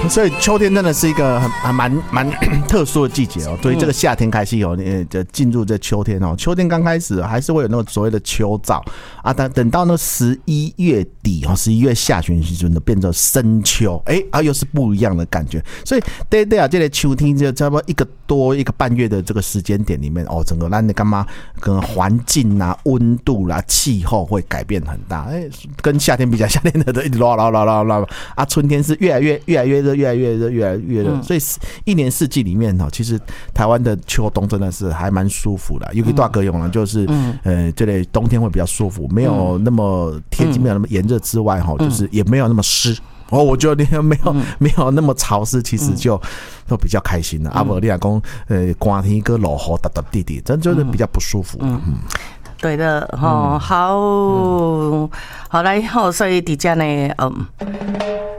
所以秋天真的是一个还蛮特殊的季节哦。对于这个夏天开始哦，进入这秋天哦，秋天刚开始还是会有那个所谓的秋燥啊，等到那11月底哦，11月下旬时阵呢，变成深秋，又是不一样的感觉。所以对啊，这个秋天就差不多一个半月的这个时间点里面哦，整个咱的干嘛跟环境啊、温度啦、气候会改变很大。跟夏天比较，夏天的一直拉啊，春天是越来越热，越来越热，所以一年四季里面其实台湾的秋冬真的是还蛮舒服的。尤其大高雄呢，就是这类冬天会比较舒服，没有那么天气没有那么炎热之外就是也没有那么湿。我觉得没有那么潮湿，其实就都比较开心了。不然你讲寒天跟落雨滴滴滴，真就是比较不舒服。 对的，好来，所以底下呢，